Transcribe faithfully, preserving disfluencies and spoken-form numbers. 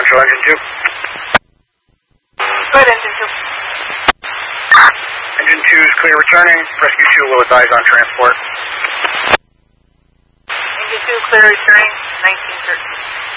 Central, engine two. Go ahead, engine two. Engine two is clear returning. Rescue two will advise on transport. Engine two, clear returning, nineteen thirteen.